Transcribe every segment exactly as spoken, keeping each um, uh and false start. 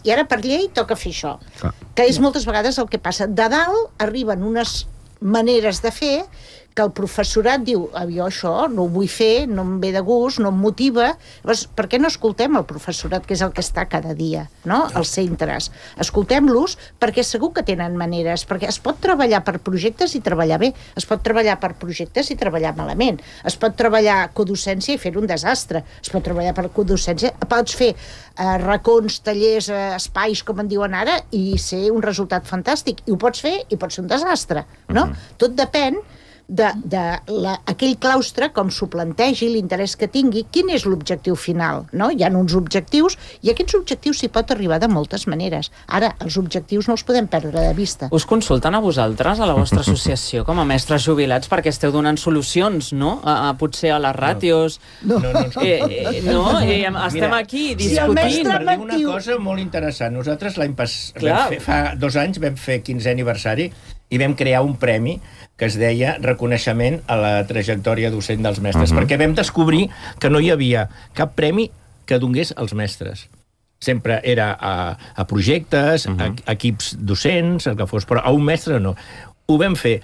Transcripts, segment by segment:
i ara per llei toca fer això. Clar. Que és moltes vegades el que passa. De dalt arriben unes maneres de fer que el professorat diu, jo això no ho vull fer, no em ve de gust, no em motiva. Llavors, per què no escoltem el professorat, que és el que està cada dia, no? Als centres? Escoltem-los, perquè segur que tenen maneres, perquè es pot treballar per projectes i treballar bé, es pot treballar per projectes i treballar malament, es pot treballar codocència i fer un desastre, es pot treballar per codocència, pots fer eh, racons, tallers, eh, espais, com en diuen ara, i ser un resultat fantàstic, i ho pots fer i pot ser un desastre, no? Uh-huh. Tot depèn de, de la, aquell claustre, com s'ho plantegi, l'interès que tingui, quin és l'objectiu final, no? Hi ha uns objectius, i aquests objectius s'hi pot arribar de moltes maneres. Ara, els objectius no els podem perdre de vista. Us consulten a vosaltres, a la vostra associació, com a mestres jubilats, perquè esteu donant solucions, no? A, a potser a les ràtios... No, no, no. no, eh, eh, no eh, estem Mira, aquí discutint. Si per dir una cosa molt interessant, nosaltres l'any passat, fa dos anys, vam fer quinzè aniversari, i vam crear un premi que es deia reconeixement a la trajectòria docent dels mestres, uh-huh. perquè vam descobrir que no hi havia cap premi que donés als mestres. Sempre era a, a projectes, uh-huh. a, a equips docents, el que fos, però a un mestre no. Ho vam fer.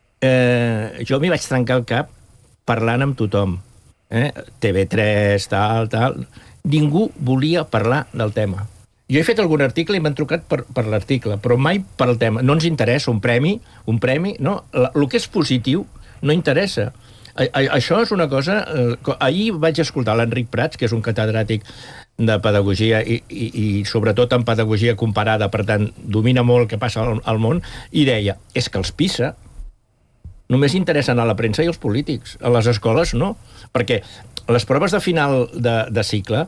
Eh, jo m'hi vaig trencar el cap parlant amb tothom. Eh? T V tres, tal, tal... Ningú volia parlar del tema. Jo he fet algun article i m'han trucat per, per l'article, però mai per al tema. No ens interessa un premi, un premi, no. El que és positiu no interessa. A, a, això és una cosa... Eh, ahir vaig escoltar l'Enric Prats, que és un catedràtic de pedagogia i, i, i sobretot en pedagogia comparada, per tant, domina molt el que passa al, al món, i deia, és que els PISA només interessen a la premsa i als polítics. A les escoles no, perquè les proves de final de, de cicle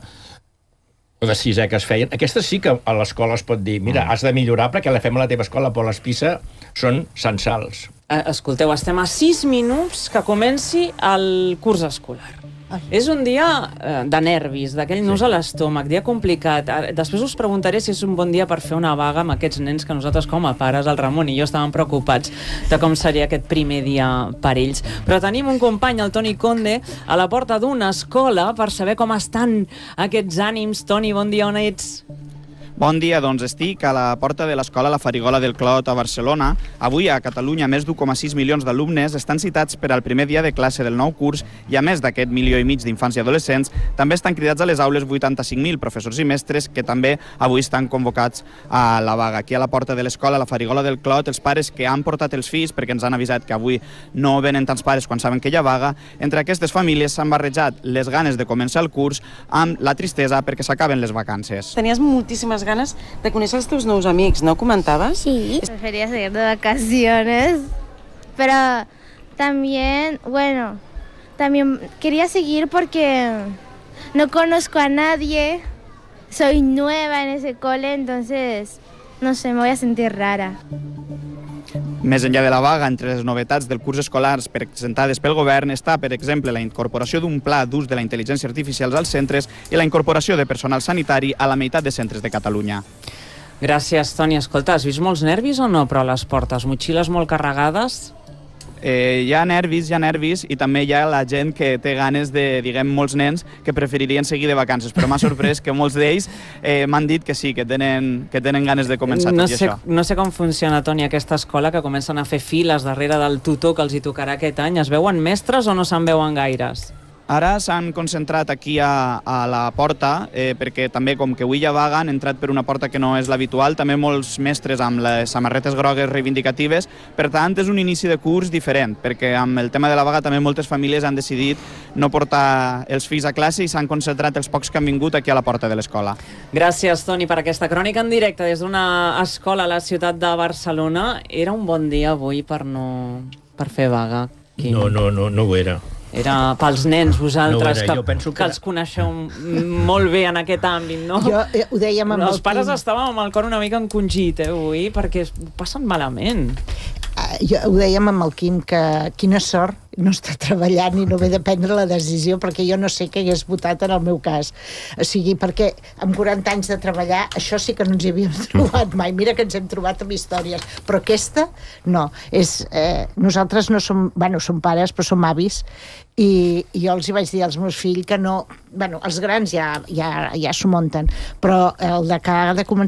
o de sisè que es feien, aquestes sí que a l'escola es pot dir, mira, has de millorar perquè la fem a la teva escola, però les PISA són censals. Eh, escolteu, estem a sis minuts que comenci el curs escolar. Ai. És un dia eh, de nervis, d'aquell nus sí. a l'estómac, dia complicat. Després us preguntaré si és un bon dia per fer una vaga amb aquests nens que nosaltres com a pares, el Ramon i jo, estàvem preocupats de com seria aquest primer dia per ells. Però tenim un company, el Toni Conde, a la porta d'una escola per saber com estan aquests ànims. Toni, bon dia, on ets? Bon dia, doncs estic a la porta de l'escola La Farigola del Clot a Barcelona. Avui a Catalunya més d'un coma sis milions d'alumnes estan citats per al primer dia de classe del nou curs i a més d'aquest milió i mig d'infants i adolescents també estan cridats a les aules vuitanta-cinc mil professors i mestres que també avui estan convocats a la vaga. Aquí a la porta de l'escola La Farigola del Clot, els pares que han portat els fills, perquè ens han avisat que avui no venen tants pares quan saben que hi ha vaga, entre aquestes famílies s'han barrejat les ganes de començar el curs amb la tristesa perquè s'acaben les vacances. Tenies moltíssimes ganes de conèixer els teus nous amics, ¿no? ¿Comentabas? Sí, prefería seguir de vacaciones, pero también, bueno, también quería seguir porque no conozco a nadie, soy nueva en ese cole, entonces, no sé, me voy a sentir rara. Més enllà de la vaga, entre les novetats del curs escolar presentades pel govern està, per exemple, la incorporació d'un pla d'ús de la intel·ligència artificial als centres i la incorporació de personal sanitari a la meitat de centres de Catalunya. Gràcies, Toni. Escolta, has vist molts nervis o no, però a les portes? Motxilles molt carregades? Eh, hi ha nervis, hi ha nervis i també hi ha la gent que té ganes de, diguem, molts nens que preferirien seguir de vacances, però m'ha sorprès que molts d'ells eh, m'han dit que sí, que tenen, que tenen ganes de començar no tot sé, i això. No sé com funciona, Toni, aquesta escola, que comencen a fer files darrere del tutor que els hi tocarà aquest any. Es veuen mestres o no se'n veuen gaires? Ara s'han concentrat aquí a, a la porta, eh, perquè també, com que avui hi ha vaga, han entrat per una porta que no és l'habitual, també molts mestres amb les samarretes grogues reivindicatives. Per tant, és un inici de curs diferent, perquè amb el tema de la vaga també moltes famílies han decidit no portar els fills a classe i s'han concentrat els pocs que han vingut aquí a la porta de l'escola. Gràcies, Toni, per aquesta crònica en directe des d'una escola a la ciutat de Barcelona. Era un bon dia avui per, no... per fer vaga? Quim? No, no, no, no ho era. Era pels nens, vosaltres, no que, que, que els coneixeu molt bé en aquest àmbit, no? Jo, eh, ho dèiem amb els el pares Quim. estàvem amb el cor una mica encongit, eh, avui, perquè ho passen malament. Uh, jo, ho dèiem amb el Quim, que quina sort no està treballant i no ve de prendre la decisió, perquè jo no sé què hagués votat en el meu cas. O sigui, perquè amb quaranta anys de treballar, això sí que no ens hi havíem trobat mai. Mira que ens hem trobat amb històries, però aquesta, no. És, eh, nosaltres no som, bueno, som pares, però som avis, i, i jo els hi vaig dir als meus fills que no... Bueno, els grans ja, ja, ja s'ho munten, però el de que ha de començar